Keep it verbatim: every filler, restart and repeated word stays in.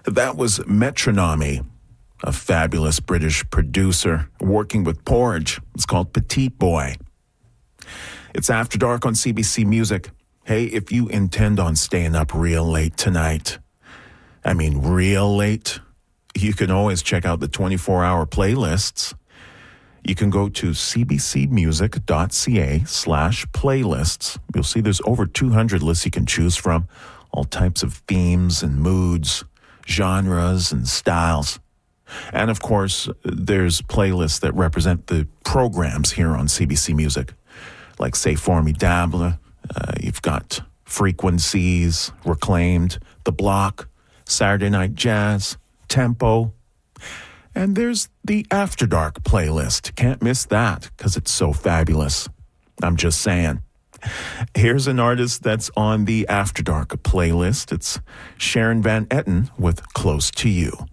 That was Metronomy, a fabulous British producer working with Porridge. It's called Petite Boy. It's After Dark on C B C Music. Hey, if you intend on staying up real late tonight, I mean real late, you can always check out the twenty-four hour playlists. You can go to cbcmusic.ca slash playlists. You'll see there's over two hundred lists you can choose from, all types of themes and moods, genres and styles. And of course, there's playlists that represent the programs here on C B C Music, like say Formidable, uh, you've got Frequencies, Reclaimed, The Block, Saturday Night Jazz, Tempo. And there's the After Dark playlist. Can't miss that because it's so fabulous. I'm just saying. Here's an artist that's on the After Dark playlist. It's Sharon Van Etten with Close to You.